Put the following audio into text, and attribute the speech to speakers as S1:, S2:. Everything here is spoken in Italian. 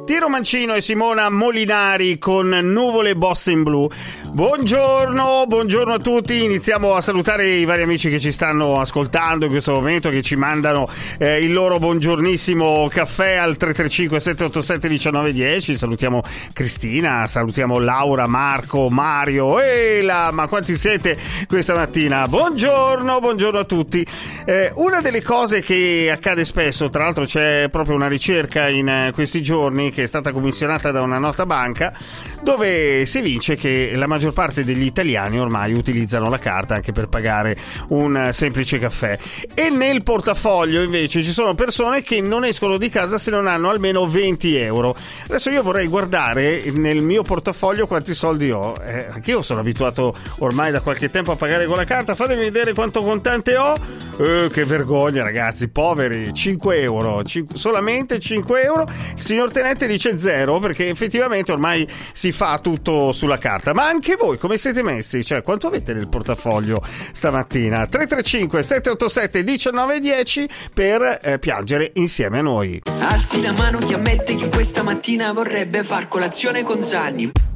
S1: Piero Mancino e Simona Molinari con Nuvole Bossa in Blu. Buongiorno a tutti. Iniziamo a salutare i vari amici che ci stanno ascoltando in questo momento, che ci mandano il loro buongiornissimo caffè al 335 787 1910. Salutiamo Cristina, salutiamo Laura, Marco, Mario. Ma quanti siete questa mattina? Buongiorno a tutti. Una delle cose che accade spesso, tra l'altro c'è proprio una ricerca in questi giorni che è stata commissionata da una nota banca, dove si evince che la maggior parte degli italiani ormai utilizzano la carta anche per pagare un semplice caffè, e nel portafoglio invece ci sono persone che non escono di casa se non hanno almeno 20 euro. Adesso io vorrei guardare nel mio portafoglio quanti soldi ho, anche io sono abituato ormai da qualche tempo a pagare con la carta. Fatemi vedere quanto contante ho. Che vergogna, ragazzi, poveri. 5 euro, solamente 5 euro. Il signor tenente dice 0, perché effettivamente ormai si fa tutto sulla carta. Ma anche voi come siete messi? Cioè, quanto avete nel portafoglio stamattina? 335 787 1910 per piangere insieme a noi.
S2: Alzi la mano chi ammette che questa mattina vorrebbe far colazione con Zanni.